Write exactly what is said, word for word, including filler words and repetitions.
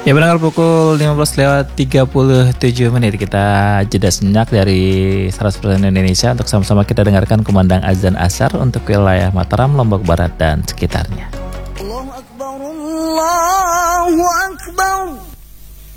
Ya benar, pukul lima belas lewat tiga puluh tujuh menit kita jeda sejenak dari seratus persen Indonesia untuk sama-sama kita dengarkan kumandang azan asar untuk wilayah Mataram, Lombok Barat dan sekitarnya. Allahu Akbar, Allahu Akbar.